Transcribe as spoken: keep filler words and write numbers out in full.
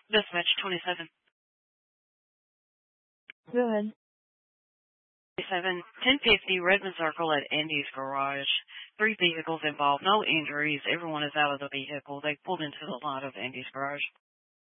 Dispatch twenty-seven. Go ahead. twenty-seven, ten fifty Redmond Circle at Andy's Garage. Three vehicles involved, no injuries. Everyone is out of the vehicle. They pulled into the lot of Andy's Garage.